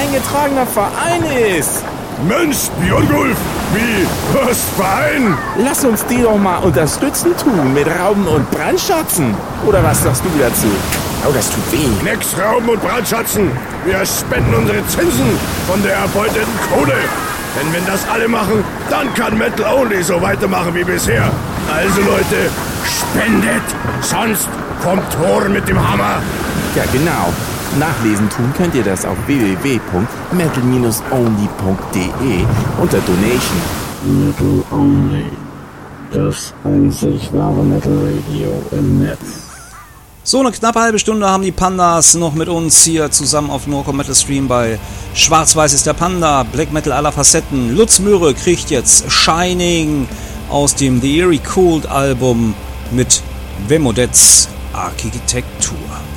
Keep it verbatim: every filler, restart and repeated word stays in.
eingetragener Verein ist. Mensch, Björngulf, wie, was Verein? Lass uns die doch mal unterstützen tun mit Rauben und Brandschatzen. Oder was sagst du dazu? Oh, das tut weh. Nix Rauben und Brandschatzen. Wir spenden unsere Zinsen von der erbeuteten Kohle. Denn wenn das alle machen, dann kann Metal Only so weitermachen wie bisher. Also Leute, spendet, sonst kommt Thor mit dem Hammer. Ja, genau. Nachlesen tun könnt ihr das auf w w w punkt metal only punkt d e unter Donation. Metal Only, das einzig wahre Metal Radio im Netz. So eine knappe halbe Stunde haben die Pandas noch mit uns hier zusammen auf dem Hardcore Metal Stream bei Schwarz-Weiß ist der Panda, Black Metal aller Facetten. Lutz Möhre kriegt jetzt Shining aus dem The Eerie Cold Album mit Vemodets Architektur.